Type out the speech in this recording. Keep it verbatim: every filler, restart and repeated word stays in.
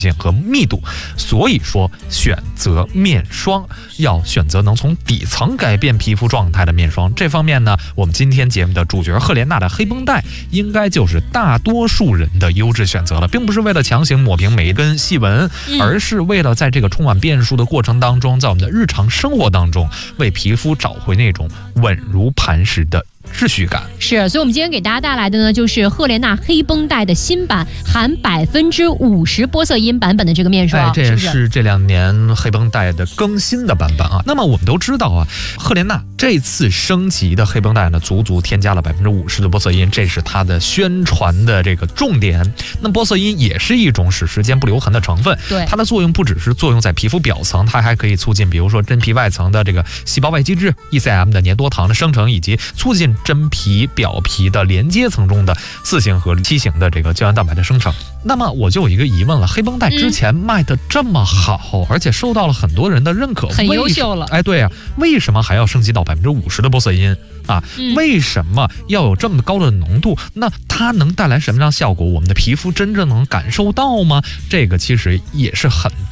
和密度，所以说选择面霜要选择能从底层改变皮肤状态的面霜。这方面呢，我们今天节目的主角赫莲娜的黑绷带应该就是大多数人的优质选择了，并不是为了强行抹平每一根细纹，而是为了在这个充满变数的过程当中，在我们的日常生活当中为皮肤找回那种稳如磐石的秩序感。 是，所以我们今天给大家带来的呢，就是赫莲娜黑绷带的新版，含百分之五十玻色因版本的这个面霜。 哎，这也是这两年黑绷带的更新的版本啊。那么我们都知道啊，赫莲娜这次升级的黑绷带呢，足足添加了百分之五十的玻色因，这是它的宣传的这个重点。那玻色因也是一种使时间不留痕的成分， 对它的作用不只是作用在皮肤表层，它还可以促进比如说真皮外层的这个细胞外基质 E C M 的粘多糖的生成，以及促进真皮表皮的连接层中的四型和七型的这个胶原蛋白的生成。那么我就有一个疑问了，黑绷带之前卖的这么好，嗯、而且受到了很多人的认可， 很优秀了。 哎，对啊，为什么还要升级到百分之五十的玻色因啊？ 嗯、 为什么要有这么高的浓度？那它能带来什么样的效果？我们的皮肤真正能感受到吗？这个其实也是很多